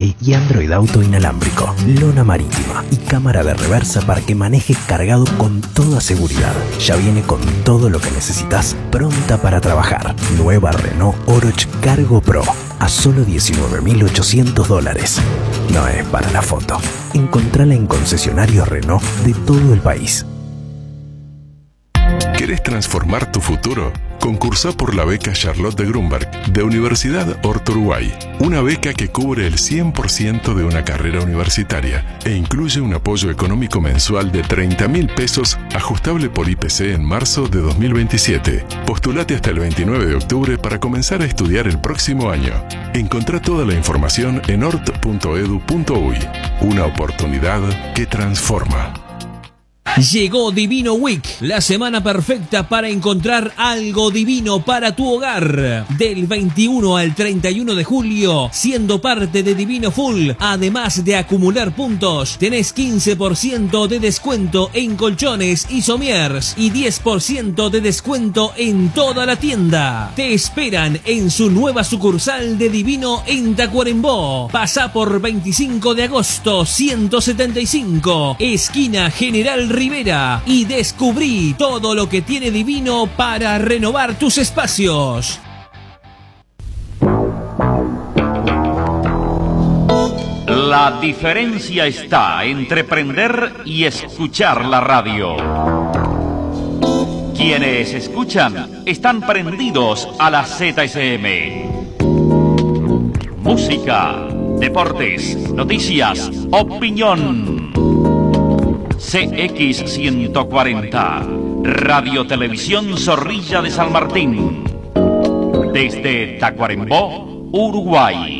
Wi-Fi y Android Auto inalámbrico, lona marítima y cámara de reversa para que manejes cargado con toda seguridad. Ya viene con todo lo que necesitas, pronta para trabajar. Nueva Renault Oroch Cargo Pro a solo $19.800. No es para la foto. Encontrala en concesionarios Renault de todo el país. ¿Querés transformar tu futuro? Concursá por la beca Charlotte de Grunberg de Universidad Horto Uruguay. Una beca que cubre el 100% de una carrera universitaria e incluye un apoyo económico mensual de 30.000 pesos ajustable por IPC en marzo de 2027. Postulate hasta el 29 de octubre para comenzar a estudiar el próximo año. Encontrá toda la información en hort.edu.uy. Una oportunidad que transforma. Llegó Divino Week, la semana perfecta para encontrar algo divino para tu hogar. Del 21 al 31 de julio, siendo parte de Divino Full, además de acumular puntos, tenés 15% de descuento en colchones y somiers y 10% de descuento en toda la tienda. Te esperan en su nueva sucursal de Divino en Tacuarembó. Pasá por 25 de agosto 175, esquina General Rivera, y descubrí todo lo que tiene Divino para renovar tus espacios. La diferencia está entre prender y escuchar la radio. Quienes escuchan están prendidos a la ZSM. Música, deportes, noticias, opinión. CX140, Radio Televisión Zorrilla de San Martín. Desde Tacuarembó, Uruguay.